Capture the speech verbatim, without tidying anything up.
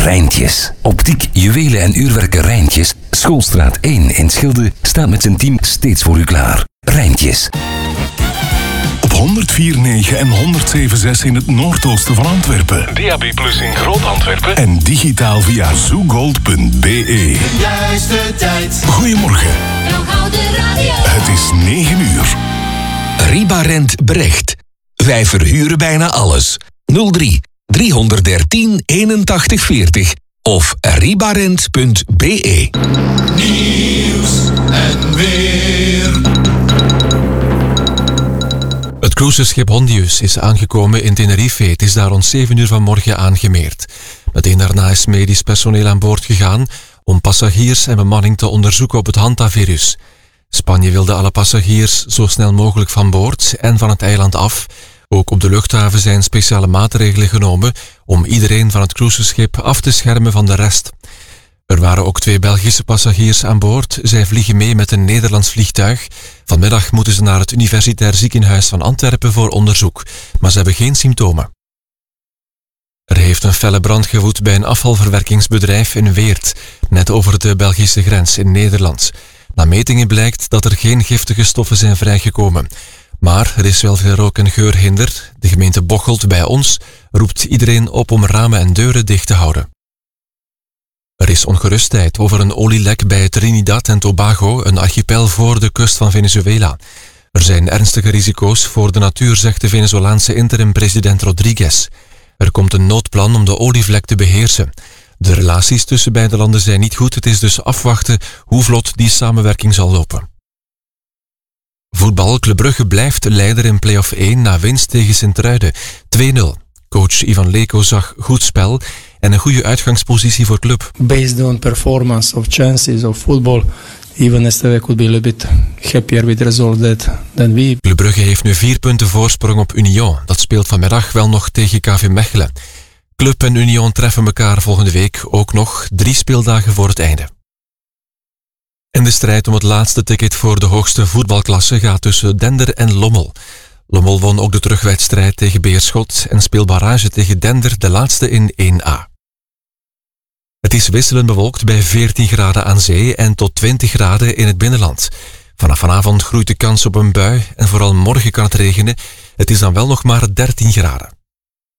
Rijntjes. Optiek, juwelen en uurwerken Rijntjes. Schoolstraat één in Schilde staat met zijn team steeds voor u klaar. Rijntjes. Op honderdvier komma negen en honderdzeven komma zes in het noordoosten van Antwerpen. D A B plus in Groot-Antwerpen. En digitaal via zoogold punt b e. Juiste tijd. Goedemorgen. Het is negen uur. Ribarent Brecht. Wij verhuren bijna alles. nul drie driehonderddertien eenentachtig veertig of ribarent punt b e. Nieuws en weer. Het cruiseschip Hondius is aangekomen in Tenerife. Het is daar rond zeven uur vanmorgen aangemeerd. Meteen daarna is medisch personeel aan boord gegaan om passagiers en bemanning te onderzoeken op het hantavirus. Spanje wilde alle passagiers zo snel mogelijk van boord en van het eiland af. Ook op de luchthaven zijn speciale maatregelen genomen om iedereen van het cruiseschip af te schermen van de rest. Er waren ook twee Belgische passagiers aan boord. Zij vliegen mee met een Nederlands vliegtuig. Vanmiddag moeten ze naar het Universitair Ziekenhuis van Antwerpen voor onderzoek, maar ze hebben geen symptomen. Er heeft een felle brand gewoed bij een afvalverwerkingsbedrijf in Weert, net over de Belgische grens in Nederland. Na metingen blijkt dat er geen giftige stoffen zijn vrijgekomen. Maar er is wel veel rook- en geurhinder. De gemeente Bocholt bij ons roept iedereen op om ramen en deuren dicht te houden. Er is ongerustheid over een olielek bij Trinidad en Tobago, een archipel voor de kust van Venezuela. Er zijn ernstige risico's voor de natuur, zegt de Venezolaanse interim-president Rodriguez. Er komt een noodplan om de olievlek te beheersen. De relaties tussen beide landen zijn niet goed, het is dus afwachten hoe vlot die samenwerking zal lopen. Voetbal, Club Brugge blijft leider in play-off één na winst tegen Sint-Truiden. twee nul. Coach Ivan Leko zag goed spel en een goede uitgangspositie voor club. Based on performance of chances of football, even S T W could be a little bit happier with the result that, than we. Club Brugge heeft nu vier punten voorsprong op Union. Dat speelt vanmiddag wel nog tegen K V Mechelen. Club en Union treffen elkaar volgende week ook nog drie speeldagen voor het einde. En de strijd om het laatste ticket voor de hoogste voetbalklasse gaat tussen Dender en Lommel. Lommel won ook de terugwedstrijd tegen Beerschot en speelt barrage tegen Dender, de laatste in één A. Het is wisselend bewolkt bij veertien graden aan zee en tot twintig graden in het binnenland. Vanaf vanavond groeit de kans op een bui en vooral morgen kan het regenen. Het is dan wel nog maar dertien graden.